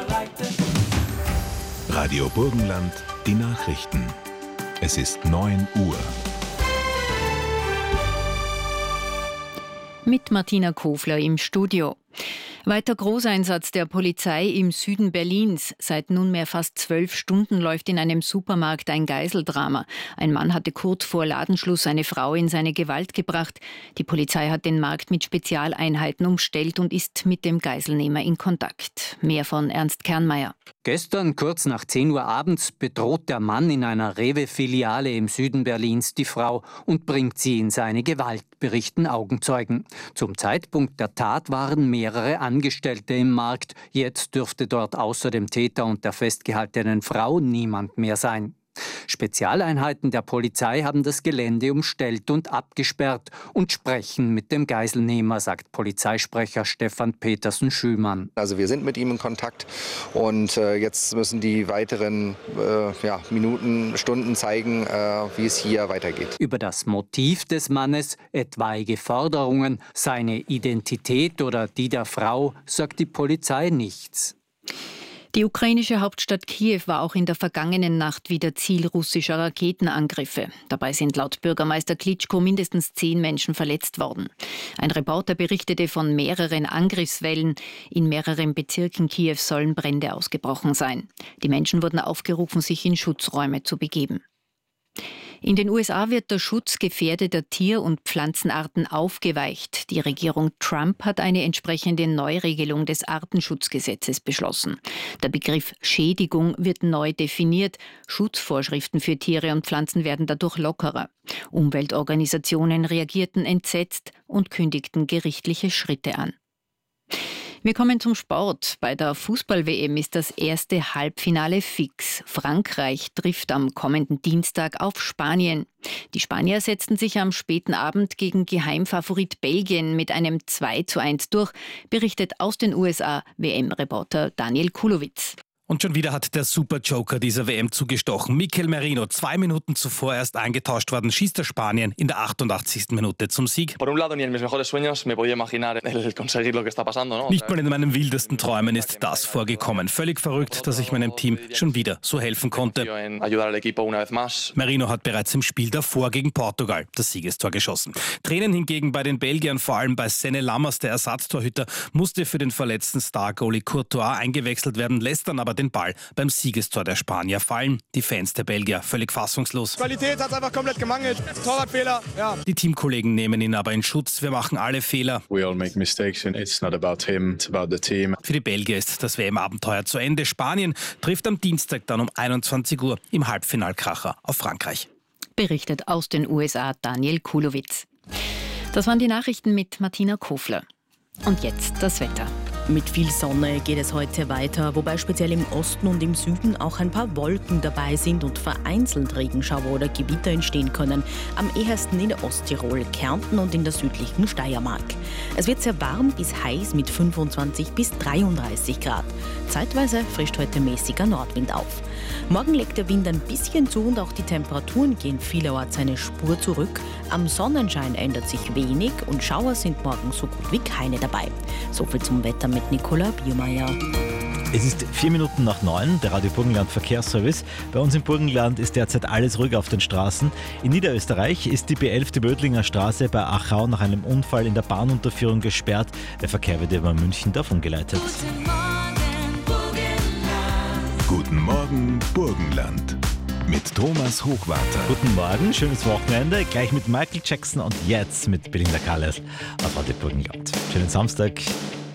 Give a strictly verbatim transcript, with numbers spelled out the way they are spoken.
vorbereitet. Radio Burgenland, die Nachrichten. Es ist neun Uhr. Mit Martina Kofler im Studio. Weiter Großeinsatz der Polizei im Süden Berlins. Seit nunmehr fast zwölf Stunden läuft in einem Supermarkt ein Geiseldrama. Ein Mann hatte kurz vor Ladenschluss eine Frau in seine Gewalt gebracht. Die Polizei hat den Markt mit Spezialeinheiten umstellt und ist mit dem Geiselnehmer in Kontakt. Mehr von Ernst Kernmeier. Gestern, kurz nach zehn Uhr abends, bedroht der Mann in einer Rewe-Filiale im Süden Berlins die Frau und bringt sie in seine Gewalt, berichten Augenzeugen. Zum Zeitpunkt der Tat waren mehrere Angestellte im Markt. Jetzt dürfte dort außer dem Täter und der festgehaltenen Frau niemand mehr sein. Spezialeinheiten der Polizei haben das Gelände umstellt und abgesperrt und sprechen mit dem Geiselnehmer, sagt Polizeisprecher Stefan Petersen-Schümann. Also wir sind mit ihm in Kontakt und äh, jetzt müssen die weiteren äh, ja, Minuten, Stunden zeigen, äh, wie es hier weitergeht. Über das Motiv des Mannes, etwaige Forderungen, seine Identität oder die der Frau, sagt die Polizei nichts. Die ukrainische Hauptstadt Kiew war auch in der vergangenen Nacht wieder Ziel russischer Raketenangriffe. Dabei sind laut Bürgermeister Klitschko mindestens zehn Menschen verletzt worden. Ein Reporter berichtete von mehreren Angriffswellen. In mehreren Bezirken Kiews sollen Brände ausgebrochen sein. Die Menschen wurden aufgerufen, sich in Schutzräume zu begeben. In den U S A wird der Schutz gefährdeter Tier- und Pflanzenarten aufgeweicht. Die Regierung Trump hat eine entsprechende Neuregelung des Artenschutzgesetzes beschlossen. Der Begriff Schädigung wird neu definiert. Schutzvorschriften für Tiere und Pflanzen werden dadurch lockerer. Umweltorganisationen reagierten entsetzt und kündigten gerichtliche Schritte an. Wir kommen zum Sport. Bei der Fußball-W M ist das erste Halbfinale fix. Frankreich trifft am kommenden Dienstag auf Spanien. Die Spanier setzten sich am späten Abend gegen Geheimfavorit Belgien mit einem zwei zu eins durch, berichtet aus den U S A W M-Reporter Daniel Kulowitz. Und schon wieder hat der Super-Joker dieser W M zugestochen. Mikel Merino, zwei Minuten zuvor erst eingetauscht worden, schießt der Spanien in der achtundachtzigsten Minute zum Sieg. Nicht mal in meinen wildesten Träumen ist das vorgekommen. Völlig verrückt, dass ich meinem Team schon wieder so helfen konnte. Merino hat bereits im Spiel davor gegen Portugal das Siegestor geschossen. Tränen hingegen bei den Belgiern, vor allem bei Senne Lammers, der Ersatztorhüter, musste für den verletzten Star-Goalie Courtois eingewechselt werden, lässt dann aber den Ball beim Siegestor der Spanier fallen. Die Fans der Belgier völlig fassungslos. Qualität hat einfach komplett gemangelt. Torwartfehler, ja. Die Teamkollegen nehmen ihn aber in Schutz. Wir machen alle Fehler. We all make mistakes and it's not about him, it's about the team. Für die Belgier ist das W M-Abenteuer zu Ende. Spanien trifft am Dienstag dann um einundzwanzig Uhr im Halbfinalkracher auf Frankreich. Berichtet aus den U S A Daniel Kulowitz. Das waren die Nachrichten mit Martina Kofler. Und jetzt das Wetter. Mit viel Sonne geht es heute weiter, wobei speziell im Osten und im Süden auch ein paar Wolken dabei sind und vereinzelt Regenschauer oder Gewitter entstehen können. Am ehesten in Osttirol, Kärnten und in der südlichen Steiermark. Es wird sehr warm bis heiß mit fünfundzwanzig bis dreiunddreißig Grad. Zeitweise frischt heute mäßiger Nordwind auf. Morgen legt der Wind ein bisschen zu und auch die Temperaturen gehen vielerorts eine Spur zurück. Am Sonnenschein ändert sich wenig und Schauer sind morgen so gut wie keine dabei. Soviel zum Wetter mit Nicola Biermeier. Es ist vier Minuten nach neun, der Radio Burgenland Verkehrsservice. Bei uns im Burgenland ist derzeit alles ruhig auf den Straßen. In Niederösterreich ist die B elf, die Bödlinger Straße bei Achau nach einem Unfall in der Bahnunterführung gesperrt. Der Verkehr wird über München davon geleitet. Guten Morgen, Burgenland. Mit Thomas Hochwarter. Guten Morgen, schönes Wochenende. Gleich mit Michael Jackson und jetzt mit Belinda Carlisle auf Radio Burgenland. Schönen Samstag.